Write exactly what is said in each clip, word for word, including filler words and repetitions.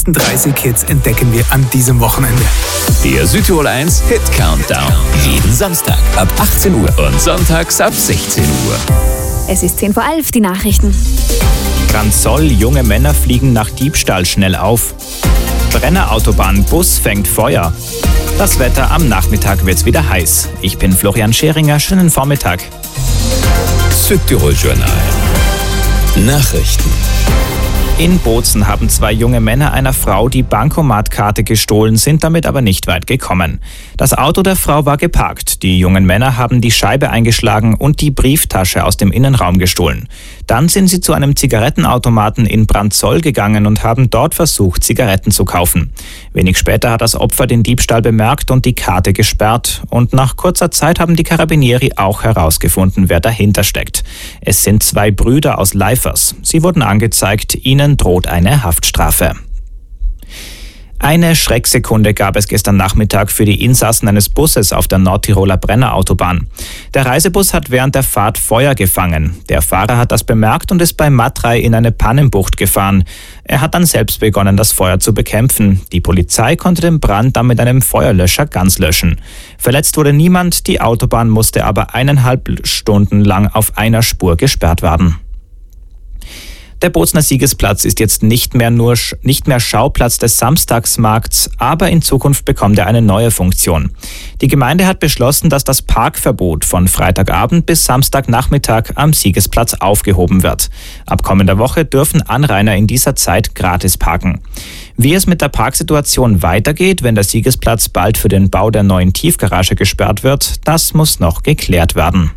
dreißig Hits entdecken wir an diesem Wochenende. Der Südtirol eins Hit Countdown. Jeden Samstag ab achtzehn Uhr und sonntags ab sechzehn Uhr. Es ist zehn vor elf, die Nachrichten. Brandsol, junge Männer fliegen nach Diebstahl schnell auf. Brennerautobahn, Bus fängt Feuer. Das Wetter, am Nachmittag wird's wieder heiß. Ich bin Florian Scheringer, schönen Vormittag. Südtirol Journal. Nachrichten. In Bozen haben zwei junge Männer einer Frau die Bankomatkarte gestohlen, sind damit aber nicht weit gekommen. Das Auto der Frau war geparkt. Die jungen Männer haben die Scheibe eingeschlagen und die Brieftasche aus dem Innenraum gestohlen. Dann sind sie zu einem Zigarettenautomaten in Brandsol gegangen und haben dort versucht, Zigaretten zu kaufen. Wenig später hat das Opfer den Diebstahl bemerkt und die Karte gesperrt. Und nach kurzer Zeit haben die Carabinieri auch herausgefunden, wer dahinter steckt. Es sind zwei Brüder aus Leifers. Sie wurden angezeigt, ihnen droht eine Haftstrafe. Eine Schrecksekunde gab es gestern Nachmittag für die Insassen eines Busses auf der Nordtiroler Brennerautobahn. Der Reisebus hat während der Fahrt Feuer gefangen. Der Fahrer hat das bemerkt und ist bei Matrei in eine Pannenbucht gefahren. Er hat dann selbst begonnen, das Feuer zu bekämpfen. Die Polizei konnte den Brand dann mit einem Feuerlöscher ganz löschen. Verletzt wurde niemand, die Autobahn musste aber eineinhalb Stunden lang auf einer Spur gesperrt werden. Der Bozener Siegesplatz ist jetzt nicht mehr nur nicht mehr Schauplatz des Samstagsmarkts, aber in Zukunft bekommt er eine neue Funktion. Die Gemeinde hat beschlossen, dass das Parkverbot von Freitagabend bis Samstagnachmittag am Siegesplatz aufgehoben wird. Ab kommender Woche dürfen Anrainer in dieser Zeit gratis parken. Wie es mit der Parksituation weitergeht, wenn der Siegesplatz bald für den Bau der neuen Tiefgarage gesperrt wird, das muss noch geklärt werden.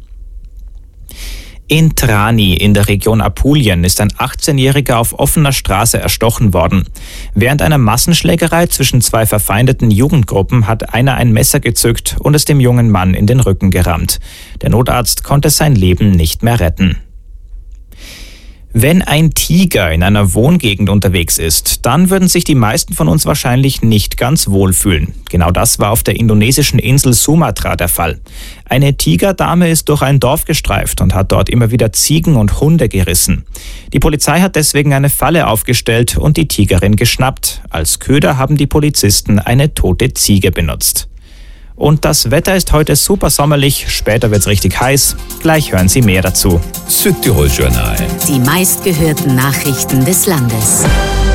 In Trani in der Region Apulien ist ein achtzehnjähriger auf offener Straße erstochen worden. Während einer Massenschlägerei zwischen zwei verfeindeten Jugendgruppen hat einer ein Messer gezückt und es dem jungen Mann in den Rücken gerammt. Der Notarzt konnte sein Leben nicht mehr retten. Wenn ein Tiger in einer Wohngegend unterwegs ist, dann würden sich die meisten von uns wahrscheinlich nicht ganz wohlfühlen. Genau das war auf der indonesischen Insel Sumatra der Fall. Eine Tigerdame ist durch ein Dorf gestreift und hat dort immer wieder Ziegen und Hunde gerissen. Die Polizei hat deswegen eine Falle aufgestellt und die Tigerin geschnappt. Als Köder haben die Polizisten eine tote Ziege benutzt. Und das Wetter ist heute super sommerlich, später wird's richtig heiß. Gleich hören Sie mehr dazu. Südtirol Journal. Die meistgehörten Nachrichten des Landes.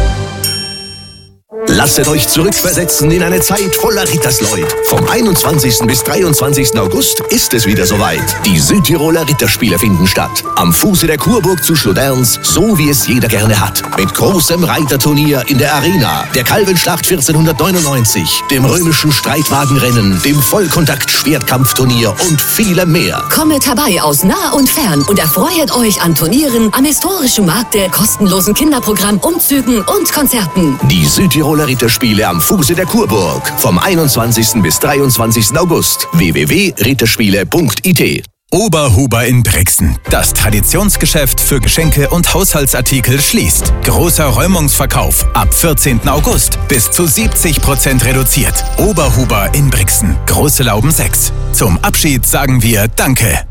Lasset euch zurückversetzen in eine Zeit voller Rittersleut. Vom einundzwanzigsten bis dreiundzwanzigsten August ist es wieder soweit. Die Südtiroler Ritterspiele finden statt. Am Fuße der Kurburg zu Schloderns, so wie es jeder gerne hat. Mit großem Reiterturnier in der Arena, der Kalvenschlacht vierzehnhundertneunundneunzig, dem römischen Streitwagenrennen, dem Vollkontakt-Schwertkampfturnier und vielem mehr. Kommet herbei aus nah und fern und erfreut euch an Turnieren, am historischen Markte, kostenlosen Kinderprogramm, Umzügen und Konzerten. Die Südtiroler Ritterspiele am Fuße der Kurburg. Vom einundzwanzigsten bis dreiundzwanzigsten August. w w w punkt ritterspiele punkt i t. Oberhuber in Brixen. Das Traditionsgeschäft für Geschenke und Haushaltsartikel schließt. Großer Räumungsverkauf ab vierzehnten August. Bis zu siebzig Prozent reduziert. Oberhuber in Brixen. Große Lauben sechs. Zum Abschied sagen wir Danke.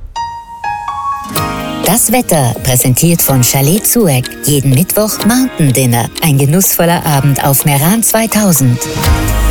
Das Wetter, präsentiert von Chalet Zueck. Jeden Mittwoch Mountain Dinner. Ein genussvoller Abend auf Meran zweitausend.